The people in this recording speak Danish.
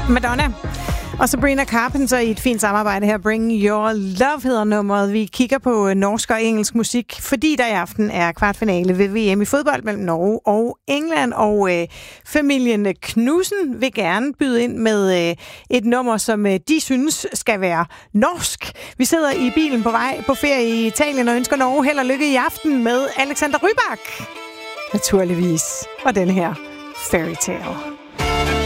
Madonna og Sabrina Carpenter i et fint samarbejde her. Bring Your Love hedder nummeret. Vi kigger på norsk og engelsk musik, fordi der i aften er kvartfinale ved VM i fodbold mellem Norge og England. Og familien Knudsen vil gerne byde ind med et nummer, som de synes skal være norsk. Vi sidder i bilen på vej på ferie i Italien og ønsker Norge held og lykke i aften med Alexander Rybak. Naturligvis. Og den her Fairy Tale.